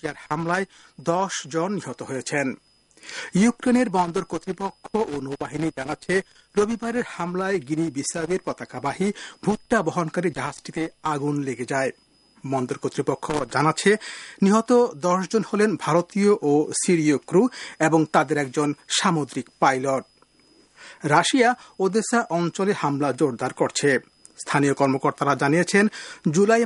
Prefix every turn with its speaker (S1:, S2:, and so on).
S1: রাশিয়ার হামলায় 10 জন নিহত হয়েছেন। ইউক্রেনের বন্দর কর্তৃপক্ষ ও নৌবাহিনী জানাচ্ছে, রবিবারের হামলায় গিনি বিসাউয়ের পতাকাবাহী ভুট্টা বহনকারী জাহাজটিতে আগুন লেগে যায়। বন্দর কর্তৃপক্ষ জানাচ্ছে, নিহত 10 জন হলেন ভারতীয় ও সিরীয় ক্রু এবং তাদের একজন সামুদ্রিক পাইলট। রাশিয়া ওদেসা অঞ্চলে হামলা জোরদার করছে। স্থানীয় কর্মকর্তারা জানিয়েছেন, জুলাই